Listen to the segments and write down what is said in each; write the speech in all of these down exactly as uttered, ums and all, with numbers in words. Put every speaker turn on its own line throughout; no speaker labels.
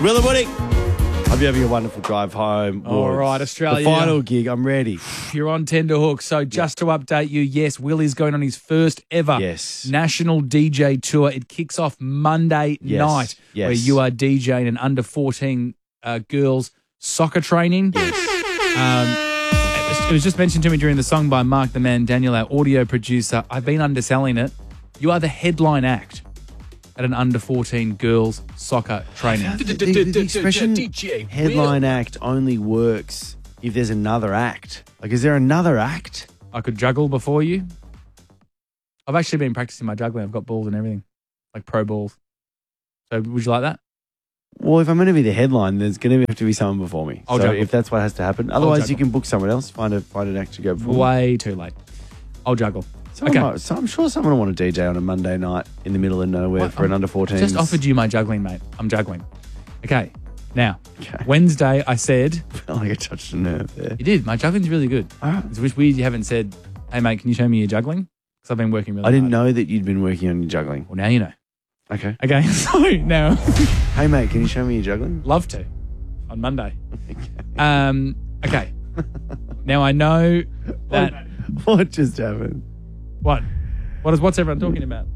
Will and Woody. Hope you're having a wonderful drive home.
All
Wards.
right, Australia.
The final gig. I'm ready.
You're on Tenderhook. So just to update you, yes, Will is going on his first ever
Yes.
national D J tour. It kicks off Monday
Yes.
night,
Yes.
where you are DJing an under fourteen uh, girls soccer training.
Yes.
Um, it was just mentioned to me during the song by Mark the Man Daniel, our audio producer. I've been underselling it. You are the headline act at an under fourteen girls soccer training.
The, the, the expression headline act only works if there's another act. Like, is there another act?
I could juggle before you. I've actually been practicing my juggling. I've got balls and everything, like pro balls. So would you like that?
Well, if I'm going to be the headline, there's going to have to be someone before me.
I'll
so
juggle.
if that's what has to happen. Otherwise, you
juggle.
can book someone else, find a find an act to go before me.
Way too late. I'll juggle.
Someone
Okay.
might- so I'm sure someone will want to D J on a Monday night in the middle of nowhere
What?
for an under fourteen.
Just offered you my juggling, mate. I'm juggling. Okay. Now,
Okay.
Wednesday, I said,
felt like I touched a nerve there.
you did. My juggling's really good.
All right.
It's just weird you haven't said, hey, mate, can you show me your juggling? Because I've been working really
I didn't
hard.
know that you'd been working on your juggling.
Well, now you know.
Okay.
Okay. So now,
Hey, mate, can you show me your juggling?
love to on Monday. Um. Okay. Now I know that.
What just happened?
What? What is? What's everyone talking about?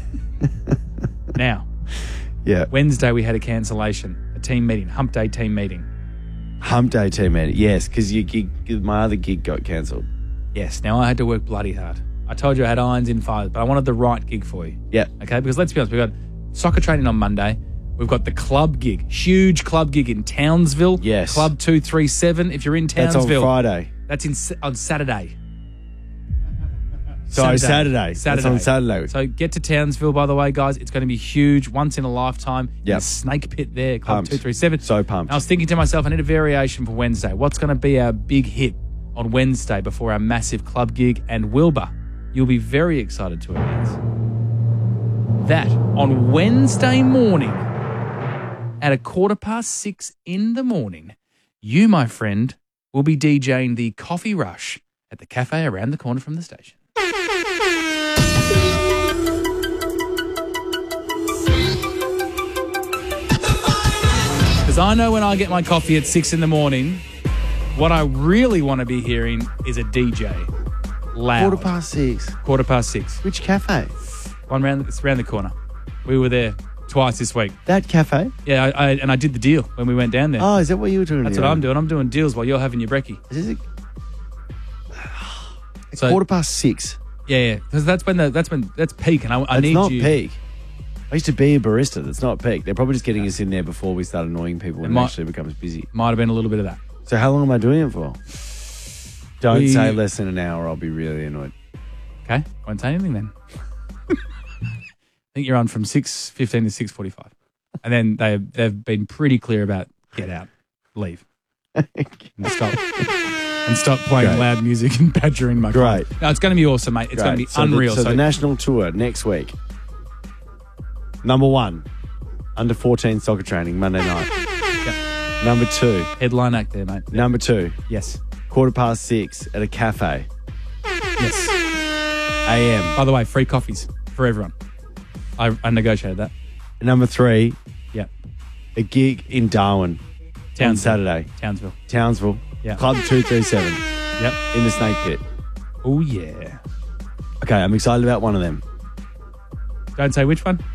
Now,
Yeah.
Wednesday we had a cancellation, a team meeting, hump day team meeting.
Hump day team meeting. Yes, because your gig, my other gig got cancelled.
Yes. Now I had to work bloody hard. I told you I had irons in fires, but I wanted the right gig for you.
Yeah.
Okay, because let's be honest, we've got soccer training on Monday. We've got the club gig, huge club gig in Townsville.
Yes.
Club two three seven. If you're in
That's
Townsville.
on Friday.
That's in, on Saturday.
Sorry, Saturday.
Saturday.
That's on Saturday.
So get to Townsville, by the way, guys. It's going to be huge, once in a lifetime.
Yep.
There's Snake Pit there, Club
Pumped.
two three seven.
So pumped.
I was thinking to myself, I need a variation for Wednesday. What's going to be our big hit on Wednesday before our massive club gig? And Wilbur, you'll be very excited to announce that on Wednesday morning at a quarter past six in the morning, you, my friend, will be DJing the Coffee Rush at the cafe around the corner from the station. Because I know when I get my coffee at six in the morning, what I really want to be hearing is a D J. Loud.
Quarter past six.
Quarter past six.
Which cafe?
One round, it's around the corner. We were there twice this week.
That cafe?
Yeah, I, I, and I did the deal when we went down there.
Oh, is that what you were doing?
That's what I'm doing. I'm doing deals while you're having your brekkie.
Is it
So-
quarter past six?
Yeah, yeah. Because that's when the that's when that's peak, and I, I
That's
need
not
you.
peak. I used to be a barista. That's not peak. They're probably just getting us in there before we start annoying people when it,
might-
actually becomes busy.
Might have been a little bit of that.
So how long am I doing it for? Don't
We-
say less than an hour. I'll be really annoyed.
Okay, won't say anything then. I think you're on from six fifteen to six forty-five, and then they they've been pretty clear about get out, leave, and stop and stop playing
Great.
loud music and badgering my
Great.
client. No, it's going to be awesome, mate. It's going to be
Great. So the-
unreal.
So, the national tour next week. Number one, under fourteen soccer training Monday night. Number two,
headline act there, mate.
number two,
Yes,
quarter past six at a cafe.
yes.
A M.
By the way, free coffees for everyone. I, I negotiated that.
Number three,
Yeah,
a gig in Darwin on
Townsville.
Saturday.
Townsville.
Townsville.
Yeah.
Club two three seven
Yep.
in the Snake Pit.
Oh yeah.
Okay, I'm excited about one of them.
Don't say which one.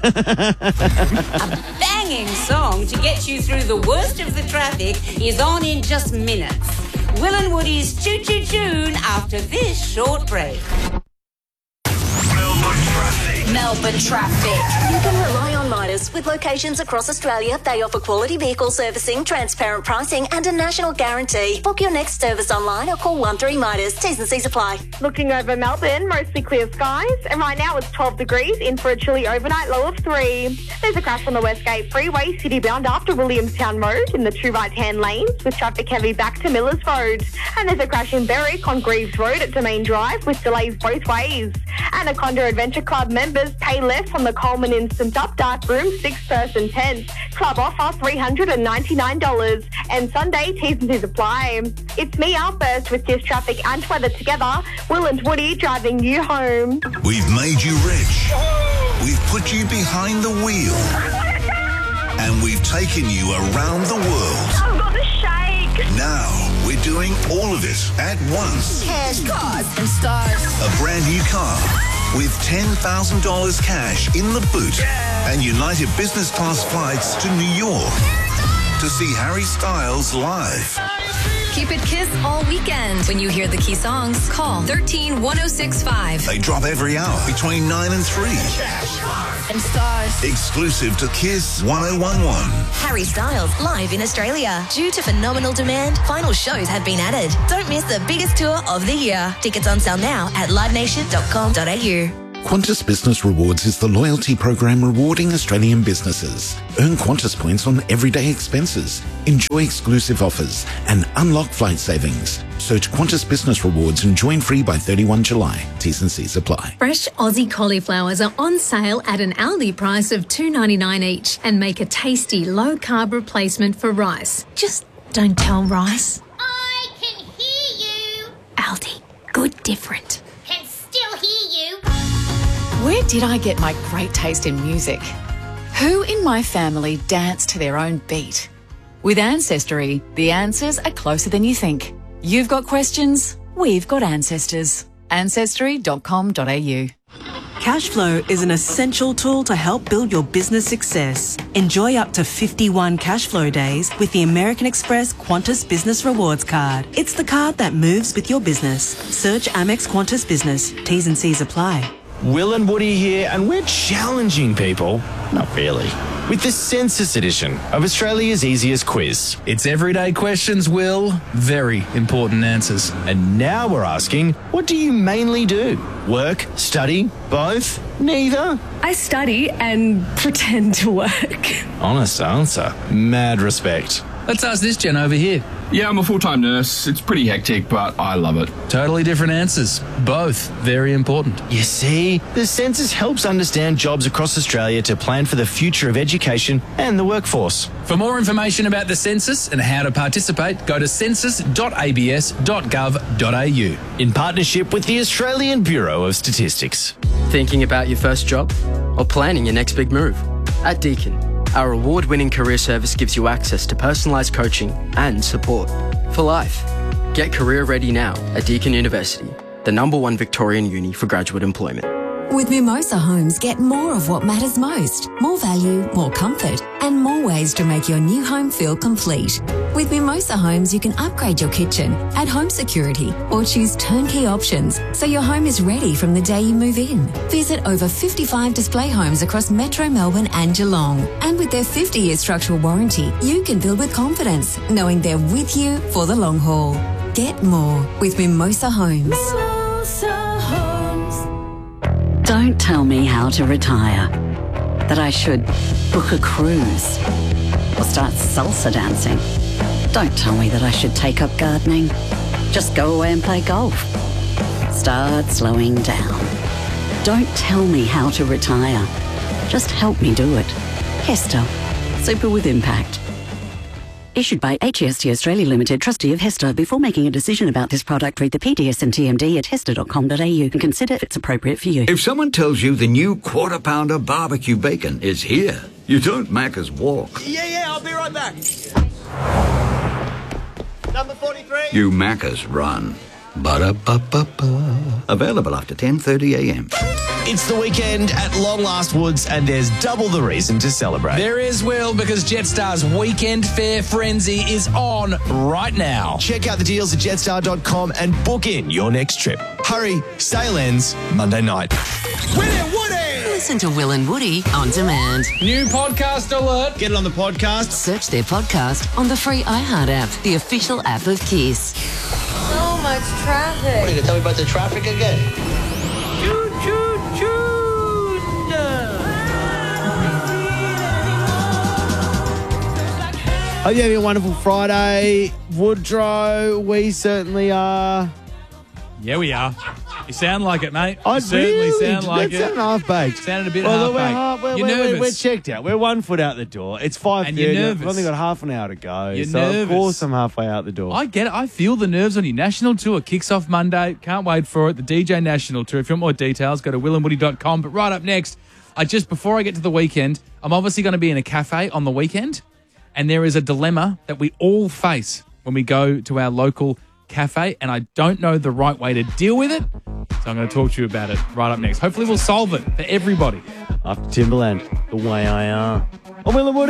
Banging song to get you through the worst of the traffic is on in just minutes. Will and Woody's Choo Choo Tune after this short break.
Melbourne traffic.
Melbourne traffic. You can rely on Midas. With locations across Australia, they offer quality vehicle servicing, transparent pricing and a national guarantee. Book your next service online or call one three Midas. T's and C's apply.
Looking over Melbourne, mostly clear skies, and right now it's twelve degrees, in for a chilly overnight low of three. There's a crash on the Westgate Freeway, city-bound after Williamstown Road in the two right-hand lanes, with traffic heavy back to Millers Road. And there's a crash in Berwick on Greaves Road at Domain Drive, with delays both ways. Anaconda Adventure Club members pay less on the Coleman Instant Up Dark Room six-person tent. Club offer three hundred ninety-nine dollars, and Sunday T's and C's apply. It's me, Outburst, with this traffic and weather together. Will and Woody driving you home.
We've made you rich. We've put you behind the wheel. And and we've taken you around the world.
I've got the shake.
Now we're doing all of it at once.
Cash, cars, and stars.
A brand new car with ten thousand dollars cash in the boot and United Business Class flights to New York to see Harry Styles live.
Keep it Kiss all weekend. When you hear the key songs, call thirteen one oh six five.
They drop every hour between nine and three.
And stars.
Exclusive to Kiss one oh one one.
Harry Styles live in Australia. Due to phenomenal demand, final shows have been added. Don't miss the biggest tour of the year. Tickets on sale now at live nation dot com dot a u.
Qantas Business Rewards is the loyalty program rewarding Australian businesses. Earn Qantas points on everyday expenses, enjoy exclusive offers, and unlock flight savings. Search Qantas Business Rewards and join free by thirty-first of July. T's and C's apply.
Fresh Aussie cauliflowers are on sale at an Aldi price of two dollars ninety-nine each and make a tasty low-carb replacement for rice. Just don't tell rice.
I can hear you.
Aldi. Good different.
Can still hear you.
Where did I get my great taste in music? Who in my family dance to their own beat? With Ancestry, the answers are closer than you think. You've got questions, we've got ancestors. ancestry dot com dot a u.
Cashflow is an essential tool to help build your business success. Enjoy up to fifty-one Cashflow days with the American Express Qantas Business Rewards card. It's the card that moves with your business. Search Amex Qantas Business. T's and C's apply.
Will and Woody here, and we're challenging people, not really, with the Census edition of Australia's easiest quiz.
It's everyday questions, Will. Very important answers.
And now we're asking, what do you mainly do? Work, study, both, neither?
I study and pretend to work.
Honest answer. Mad respect.
Let's ask this Jen over here.
Yeah, I'm a full-time nurse. It's pretty hectic, but I love it.
Totally different answers. Both very important.
You see, the census helps understand jobs across Australia to plan for the future of education and the workforce.
For more information about the census and how to participate, go to census dot a b s dot gov dot a u.
In partnership with the Australian Bureau of Statistics.
Thinking about your first job? Or planning your next big move? At Deakin, our award-winning career service gives you access to personalised coaching and support for life. Get career ready now at Deakin University, the number one Victorian uni for graduate employment.
With Mimosa Homes, get more of what matters most. More value, more comfort, and more ways to make your new home feel complete. With Mimosa Homes, you can upgrade your kitchen, add home security, or choose turnkey options so your home is ready from the day you move in. Visit over fifty-five display homes across Metro Melbourne and Geelong. And with their fifty-year structural warranty, you can build with confidence, knowing they're with you for the long haul. Get more with Mimosa Homes.
Mimosa Homes. Don't tell me how to retire. That I should book a cruise or start salsa dancing. Don't tell me that I should take up gardening. Just go away and play golf. Start slowing down. Don't tell me how to retire. Just help me do it. Hester. Super with impact. Issued by H E S T Australia Limited, trustee of Hester. Before making a decision about this product, read the P D S and T M D at hester dot com dot a u and consider if it's appropriate for you.
If someone tells you the new Quarter Pounder barbecue bacon is here, you don't Macca's walk.
Yeah, yeah, I'll be right back. Number forty-three.
You Macca's run. Ba-da-ba-ba-ba. Available after ten thirty a m.
It's the weekend at Long Last Woods, and there's double the reason to celebrate.
There is, Will, because Jetstar's Weekend Fair Frenzy is on right now.
Check out the deals at jetstar dot com and book in your next trip. Hurry, sale ends Monday night.
Will and Woody!
Listen to Will and Woody on demand.
New podcast alert.
Get it on the podcast.
Search their podcast on the free iHeart app, the official app of Kiss.
So much traffic.
What are you going to tell me about the traffic again?
Choo choo choo.
Hope you're having a wonderful Friday, Woodrow. We certainly are.
Yeah, we are. You sound like it, mate.
I
you certainly
really,
sound like
that's
it.
an half baked.
Sounded a bit
well,
half
we're,
baked.
half, we're,
You're
we're,
nervous.
We're checked out. We're one foot out the door. It's five
And
thirty.
you're nervous.
We've only got half an hour to go.
You're
so
nervous.
of course I'm halfway out the door.
I get it. I feel the nerves on you. National Tour kicks off Monday. Can't wait for it. The D J National Tour. If you want more details, go to will and woody dot com. But right up next, I just, before I get to the weekend, I'm obviously going to be in a cafe on the weekend, and there is a dilemma that we all face when we go to our local cafe, and I don't know the right way to deal with it, so I'm going to talk to you about it right up next. Hopefully we'll solve it for everybody.
After Timberland, the way I are. I'm Will and Woody.